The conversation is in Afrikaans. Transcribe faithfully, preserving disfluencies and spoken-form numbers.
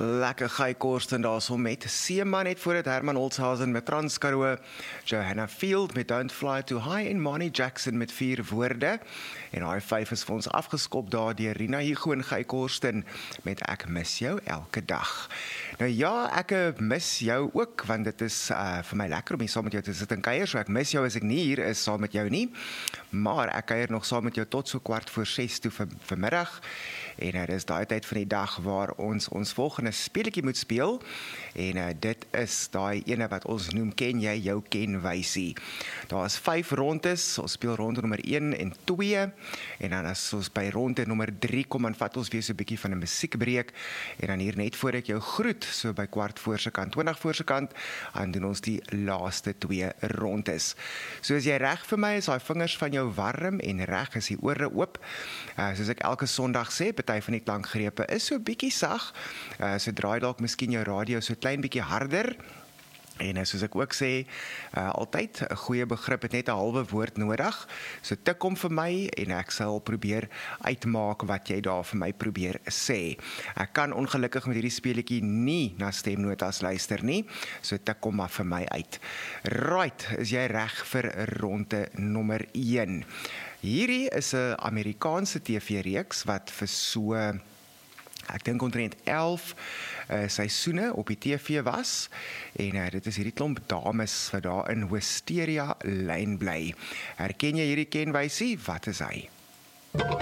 Lekker Geikorsten daar so met Seeman net voor het Herman Holzhausen met Transkaroo, Johanna Field met Don't Fly Too High en Monty Jackson met vier woorde. En daai vyf is vir ons afgeskop daar deur Rina Hugo en Geikorsten met Ek mis jou elke dag. Nou ja, ek mis jou ook, want dit is uh, vir my lekker om hier saam met jou te sit en kuier, so ek mis jou as ek nie hier is saam met jou nie, maar ek kuier nog saam met jou tot so kwart voor ses toe van, vanmiddag, en dit is daai tyd van die dag waar ons ons volgende speletjie moet speel, en uh, dit is daai ene wat ons noem Ken jy jou kenwysie. Daar is vyf rondes, ons speel ronde nommer een en twee, en dan as ons by ronde nommer drie kom, en vat ons weer so 'n bietjie van 'n musiekbreek, en dan hier net voor ek jou groet, so by kwart voor se kant, twintig voor se kant, dan doen ons die laaste twee rondes. So as jy reg vir my is, daai vingers van jou warm en reg is die ore oop. Uh, soos ek elke Sondag sê, party van die klankgrepe is so bietjie sag. Uh, so draai dalk miskien jou radio so klein bietjie harder. En soos ek ook sê, uh, altyd 'n goeie begrip het net 'n halwe woord nodig. So tik hom vir my en ek sal probeer uitmaak wat jy daar vir my probeer sê. Ek kan ongelukkig met hierdie speletjie nie na stemnotas luister nie, so tik hom maar vir my uit. Right, is jy reg vir ronde nommer een? Hierdie is 'n Amerikaanse T V-reeks wat vir so ek dink omtrent elf uh, seisoene op die T V was, en uh, dit is hierdie klomp dames wat daar in Wisteria Lane bly. Herken jy hierdie kenwysie? Wat is hy?